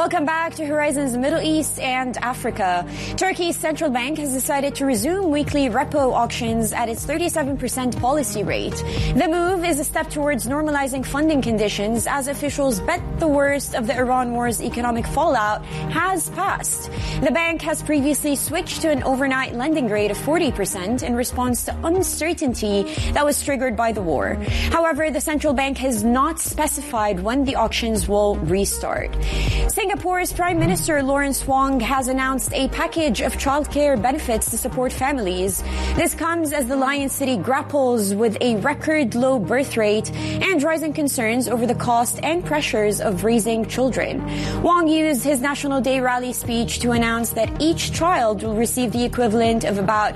Welcome back to Horizons Middle East and Africa. Turkey's central bank has decided to resume weekly repo auctions at its 37% policy rate. The move is a step towards normalizing funding conditions as officials bet the worst of the Iran war's economic fallout has passed. The bank has previously switched to an overnight lending rate of 40% in response to uncertainty that was triggered by the war. However, the central bank has not specified when the auctions will restart. Singapore's Prime Minister Lawrence Wong has announced a package of childcare benefits to support families. This comes as the Lion City grapples with a record low birth rate and rising concerns over the cost and pressures of raising children. Wong used his National Day rally speech to announce that each child will receive the equivalent of about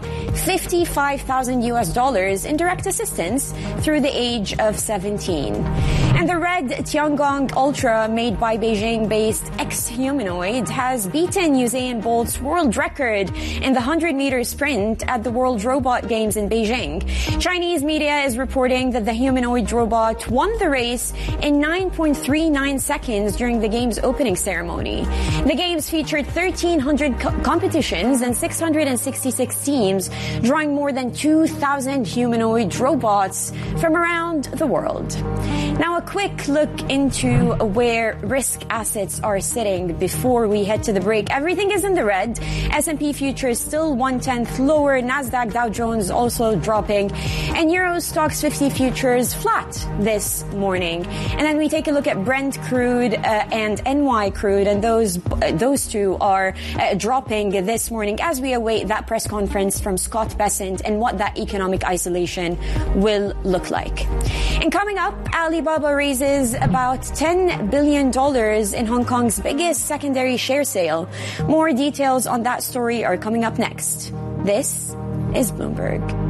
$55,000 in direct assistance through the age of 17. And the red Tiangong Ultra, made by Beijing-based X-Humanoid, has beaten Usain Bolt's world record in the 100-meter sprint at the World Robot Games in Beijing. Chinese media is reporting that the humanoid robot won the race in 9.39 seconds during the game's opening ceremony. The games featured 1,300 competitions and 666 teams, drawing more than 2,000 humanoid robots from around the world. Now, a quick look into where risk assets are sitting before we head to the break. Everything is in the red. S&P futures still 1/10 lower. Nasdaq Dow Jones also dropping. And Euro Stoxx 50 futures flat this morning. And then we take a look at Brent crude and NY crude, and those two are dropping this morning as we await that press conference from Scott Bessent and what that economic isolation will look like. And coming up, Alibaba raises about $10 billion in Hong Kong's biggest secondary share sale. More details on that story are coming up next. This is Bloomberg.